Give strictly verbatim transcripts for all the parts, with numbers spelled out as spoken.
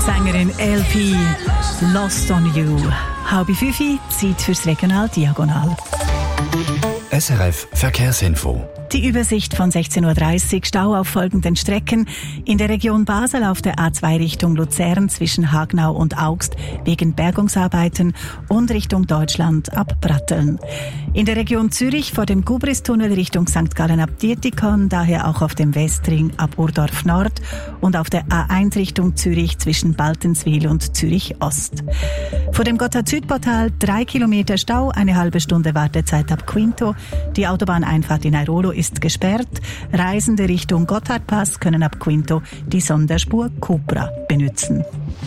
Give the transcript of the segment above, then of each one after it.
Sängerin L P, Lost on You. Halb fünf, Zeit fürs Regional Diagonal. S R F Verkehrsinfo. Die Übersicht von sechzehn Uhr dreißig, Stau auf folgenden Strecken. In der Region Basel auf der A zwei Richtung Luzern zwischen Hagnau und Augst wegen Bergungsarbeiten und Richtung Deutschland ab Bratteln. In der Region Zürich vor dem Gubristunnel Richtung Sankt Gallen ab Dietikon, daher auch auf dem Westring ab Urdorf Nord und auf der A eins Richtung Zürich zwischen Baltenswil und Zürich Ost. Vor dem Gotthard-Südportal drei Kilometer Stau, eine halbe Stunde Wartezeit ab Quinto. Die Autobahneinfahrt in Airolo ist gesperrt. Reisende Richtung Gotthardpass können ab Quinto die Sonderspur Cupra benutzen.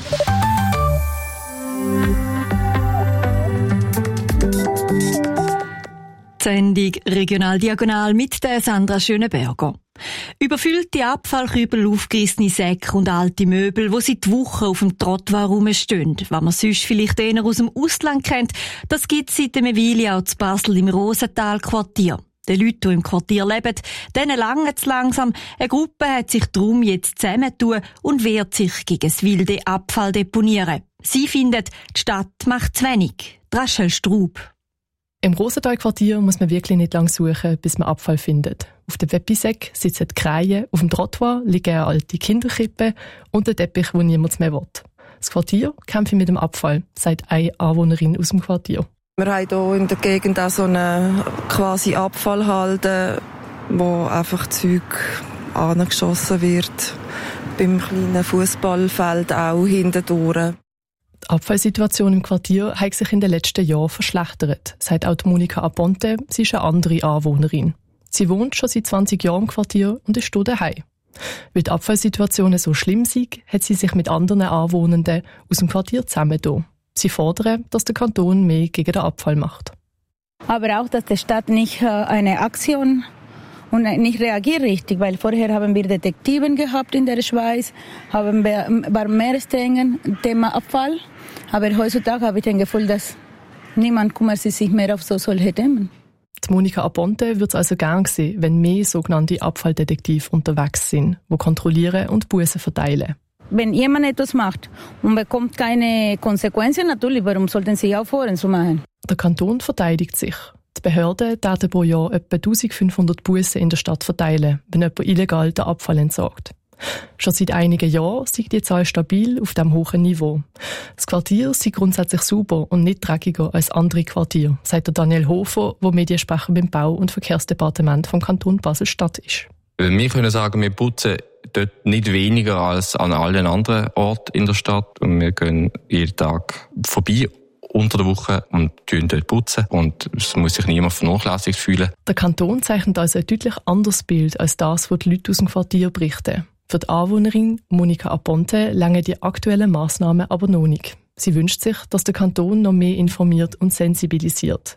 Die Sendung Regional Diagonal mit der Sandra Schöneberger. Überfüllte Abfallkübel, aufgerissene Säcke und alte Möbel, die seit Wochen auf dem Trottoir rumstehen. Was man sonst vielleicht eher aus dem Ausland kennt, das gibt es seit einer Weile auch zu Basel im Rosental-Quartier. Den Leuten, die im Quartier leben, denen langt es langsam. Eine Gruppe hat sich darum jetzt zusammengetan und wehrt sich gegen das wilde Abfalldeponieren. Sie findet, die Stadt macht zu wenig. Rachel Straub. Im Rosental-Quartier muss man wirklich nicht lange suchen, bis man Abfall findet. Auf dem Weppisäck sitzen die Kreie, auf dem Trottoir liegen eine alte Kinderkrippe und ein Teppich, wo niemand mehr will. Das Quartier kämpft mit dem Abfall, sagt eine Anwohnerin aus dem Quartier. Wir haben hier in der Gegend auch so eine quasi Abfallhalde, wo einfach Zeug angeschossen wird. Beim kleinen Fußballfeld auch hintendurch. Die Abfallsituation im Quartier hat sich in den letzten Jahren verschlechtert, sagt auch Monika Aponte. Sie ist eine andere Anwohnerin. Sie wohnt schon seit zwanzig Jahren im Quartier und ist hier daheim. Weil die Abfallsituationen so schlimm sind, hat sie sich mit anderen Anwohnenden aus dem Quartier zusammengetan. Sie fordern, dass der Kanton mehr gegen den Abfall macht. Aber auch, dass die Stadt nicht äh, eine Aktion und nicht reagiert richtig, weil vorher haben wir Detektiven gehabt in der Schweiz, haben wir, war mehr streng Thema Abfall. Aber heutzutage habe ich das Gefühl, dass niemand kümmert sich mehr auf so solche Themen. Die Monika Aponte würde es also gern sehen, wenn mehr sogenannte Abfalldetektive unterwegs sind, die kontrollieren und Bussen verteilen. Wenn jemand etwas macht und bekommt keine Konsequenzen, natürlich, warum sollten sie aufhören zu machen? Der Kanton verteidigt sich. Die Behörden werden pro Jahr etwa eintausendfünfhundert Bussen in der Stadt verteilen, wenn jemand illegal den Abfall entsorgt. Schon seit einigen Jahren ist die Zahl stabil auf diesem hohen Niveau. Das Quartier sei grundsätzlich sauber und nicht dreckiger als andere Quartiere, sagt der Daniel Hofer, der Mediensprecher beim Bau- und Verkehrsdepartement vom Kanton Basel-Stadt ist. Wir können sagen, wir putzen dort nicht weniger als an allen anderen Orten in der Stadt. Und wir gehen jeden Tag vorbei unter der Woche und putzen dort putzen. Und es muss sich niemand vernachlässigt fühlen. Der Kanton zeichnet also ein deutlich anderes Bild als das, was die Leute aus dem Quartier berichten. Für die Anwohnerin Monika Aponte langen die aktuellen Massnahmen aber noch nicht. Sie wünscht sich, dass der Kanton noch mehr informiert und sensibilisiert.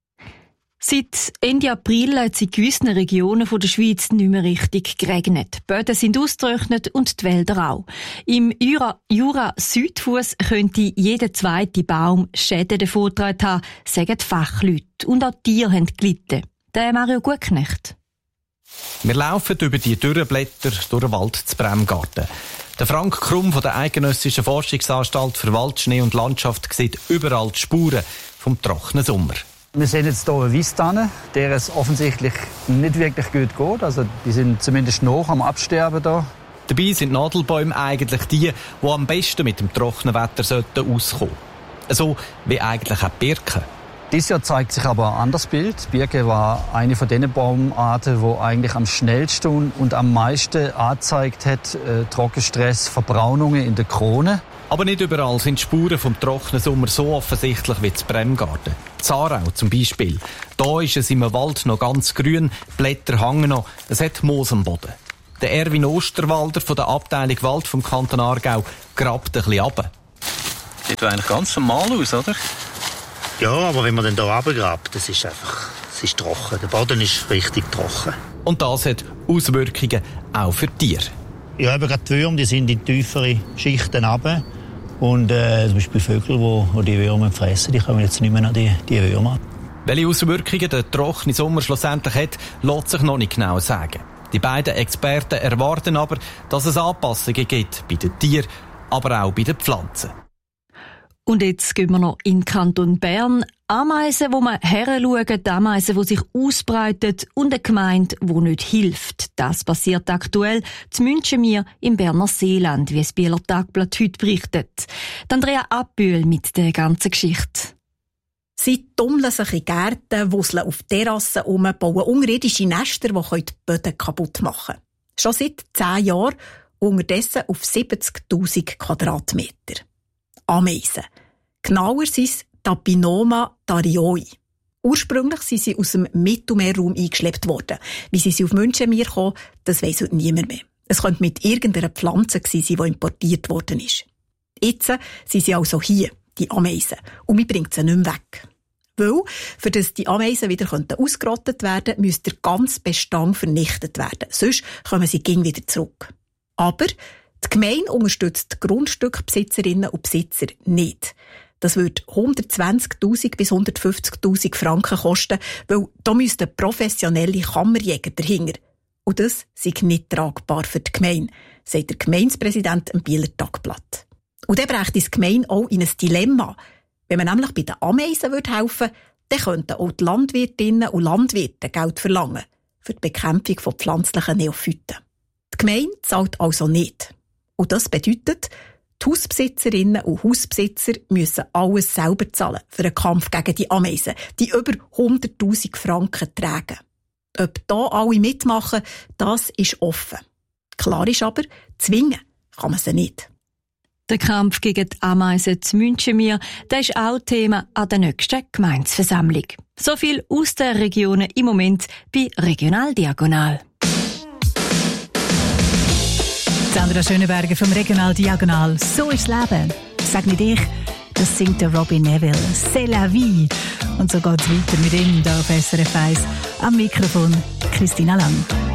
Seit Ende April hat es in gewissen Regionen der Schweiz nicht mehr richtig geregnet. Die Böden sind ausgetrocknet und die Wälder auch. Im Jura, Jura Südfuss könnte jeder zweite Baum Schäden davongetragen haben, sagen die Fachleute. Und auch die Tiere haben gelitten. Der Mario Gutknecht. Wir laufen über die Dürrenblätter durch den Wald zu Bremgarten. Der Frank Krumm von der Eidgenössischen Forschungsanstalt für Wald, Schnee und Landschaft sieht überall die Spuren vom trockenen Sommer. Wir sehen jetzt hier eine Weisstanne, der es offensichtlich nicht wirklich gut geht. Also die sind zumindest noch am Absterben da. Dabei sind Nadelbäume eigentlich die, die am besten mit dem trockenen Wetter sollten auskommen. So wie eigentlich auch die Birke. Dieses Jahr zeigt sich aber ein anderes Bild. Die Birke war eine von den Baumarten, die eigentlich am schnellsten und am meisten angezeigt hat, äh, Trockenstress, Verbraunungen in der Krone. Aber nicht überall sind die Spuren vom trockenen Sommer so offensichtlich wie in Bremgarten. Zarau zum Beispiel. Da ist es im Wald noch ganz grün, die Blätter hängen noch, es hat Moos am Boden. Der Erwin Osterwalder von der Abteilung Wald vom Kanton Aargau grabt ein bisschen runter. Sieht eigentlich ganz normal aus, oder? Ja, aber wenn man dann hier runtergrabt, das ist einfach, es ist trocken. Der Boden ist richtig trocken. Und das hat Auswirkungen auch für Tiere. Ja, eben gerade die Würmer, die sind in tiefere Schichten runter. Und äh, zum Beispiel Vögel, die, die die Würmer fressen, die kommen jetzt nicht mehr an die, die Würmer. Welche Auswirkungen der trockene Sommer schlussendlich hat, lässt sich noch nicht genau sagen. Die beiden Experten erwarten aber, dass es Anpassungen gibt bei den Tieren aber auch bei den Pflanzen. Und jetzt gehen wir noch in den Kanton Bern. Ameisen, wo man heranschauen, Ameisen, die sich ausbreiten und eine Gemeinde, die nicht hilft. Das passiert aktuell zu Münchenmir im Berner Seeland, wie das Bieler Tagblatt heute berichtet. Andrea Abbühl mit der ganzen Geschichte. Sie tummeln sich in Gärten, wusseln auf Terrassen um, bauen unterirdische Nester, die die Böden kaputt machen können. Schon seit zehn Jahren, unterdessen auf siebzigtausend Quadratmeter. Ameisen. Genauer sind es Tapinoma darioi. Ursprünglich sind sie aus dem Mittelmeerraum eingeschleppt worden. Wie sie auf Münchenmir kommen, das weiss heute niemand mehr. Es könnte mit irgendeiner Pflanze sein, die importiert worden ist. Jetzt sind sie also hier, die Ameisen, und man bringt sie nicht mehr weg. Weil, für dass die Ameisen wieder ausgerottet werden könnten, müsste der ganze Bestand vernichtet werden. Sonst kommen sie gegen wieder zurück. Aber die Gemeinde unterstützt die Grundstückbesitzerinnen und Besitzer nicht. Das würde hundertzwanzigtausend bis hundertfünfzigtausend Franken kosten, weil da müssten professionelle Kammerjäger dahinter. Und das sei nicht tragbar für die Gemeinde, sagt der Gemeindepräsident im Bieler Tagblatt. Und dann brächte die Gemeinde auch in ein Dilemma. Wenn man nämlich bei den Ameisen helfen würde, dann könnten auch die Landwirtinnen und Landwirte Geld verlangen für die Bekämpfung von pflanzlichen Neophyten. Die Gemeinde zahlt also nicht. Und das bedeutet, die Hausbesitzerinnen und Hausbesitzer müssen alles selber zahlen für den Kampf gegen die Ameisen, die über hunderttausend Franken tragen. Ob da alle mitmachen, das ist offen. Klar ist aber, zwingen kann man sie nicht. Der Kampf gegen die Ameisen zu Münchenmir, der ist auch Thema an der nächsten Gemeindeversammlung. So viel aus den Regionen im Moment bei Regional Diagonal. Sandra Schöneberger vom Regional Diagonal. So ist das Leben. Sag nicht ich, das singt der Robbie Neville. C'est la vie. Und so geht's weiter mit ihm hier auf S R F eins. Am Mikrofon Christina Lang.